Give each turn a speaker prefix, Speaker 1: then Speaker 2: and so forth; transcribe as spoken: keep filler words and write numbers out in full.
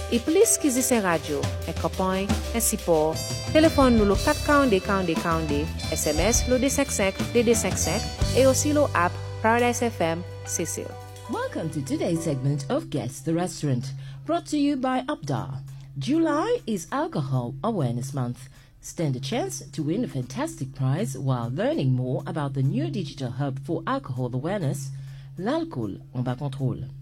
Speaker 1: E plus ki zise radio, e kapan, e sipor, téléphone nous le quatre quarante quarante quarante, S M S le deux cinq cinq deux deux cinq cinq et aussi le app Paradise F M Cecil.
Speaker 2: Welcome to today's segment of Guess the Restaurant, brought to you by Abdar. July is Alcohol Awareness Month. Stand a chance to win a fantastic prize while learning more about the new digital hub for alcohol awareness, l'alcool en bas contrôle.